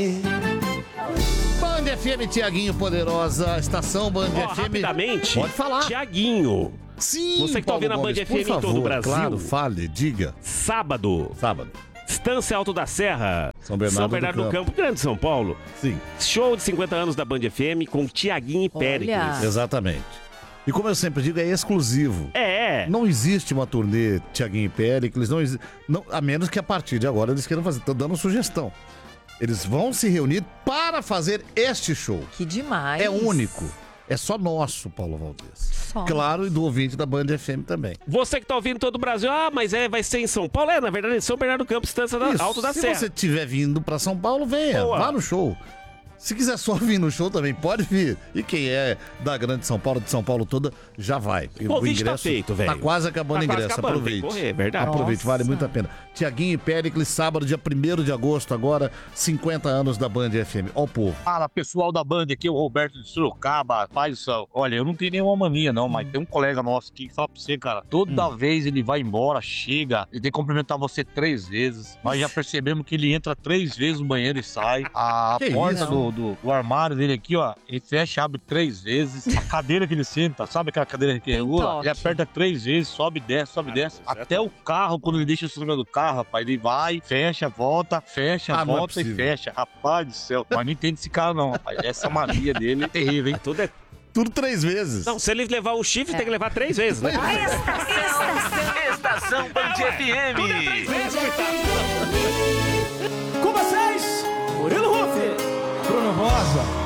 Band FM, Tiaguinho Poderosa, estação Band FM. Rapidamente, pode falar. Tiaguinho. Sim, você que tá ouvindo a Band FM em todo o Brasil. Claro, fale, diga. Sábado. Estância Alto da Serra, São Bernardo do Campo, Grande São Paulo. Sim. Show de 50 anos da Band FM com Tiaguinho e Péricles. Exatamente. E como eu sempre digo, é exclusivo. Não existe uma turnê Tiaguinho e Péricles, a menos que a partir de agora eles queiram fazer. Estou dando sugestão. Eles vão se reunir para fazer este show. Que demais. É único. É só nosso, Paulo Valdez. Só. Claro, e do ouvinte da Band FM também. Você que tá ouvindo todo o Brasil, mas vai ser em São Paulo? Na verdade, em São Bernardo do Campo, Estância Alto da Serra. Se você estiver vindo para São Paulo, venha, vá no show. Se quiser só vir no show também, pode vir. E quem é da Grande São Paulo, de São Paulo toda, já vai. O convite tá feito, velho. Tá quase acabando o ingresso, aproveite. Correr, verdade. Aproveite, vale muito a pena. Tiaguinho e Péricles, sábado, dia 1º de agosto, agora, 50 anos da Band FM. Ó o povo. Fala, pessoal da Band, aqui é o Roberto de Sorocaba. Olha, eu não tenho nenhuma mania não, mas tem um colega nosso aqui que fala pra você, cara, toda vez ele vai embora, chega, ele tem que cumprimentar você 3 vezes. Nós já percebemos que ele entra 3 vezes no banheiro e sai. A porta do armário dele aqui, ó, ele fecha, abre 3 vezes. A cadeira que ele senta, sabe aquela cadeira que regula? Ele aperta 3 vezes, sobe e desce, sobe e desce. Até o carro, quando ele deixa o celular do carro, rapaz, ele vai, fecha, volta, fecha, volta e fecha. Rapaz do céu, mas não entende esse cara não, rapaz. Essa mania dele é terrível, hein? Tudo 3 vezes. Não, se ele levar o chifre, tem que levar 3 vezes, né? Estação Band FM. Com vocês, Murilo Rufi, Bruno Rosa.